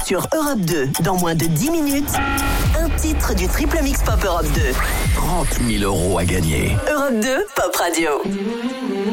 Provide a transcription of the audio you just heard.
sur Europe 2 dans moins de 10 minutes. Un titre du Triple Mix Pop Europe 2. 30 000 € à gagner. Europe 2, Pop Radio.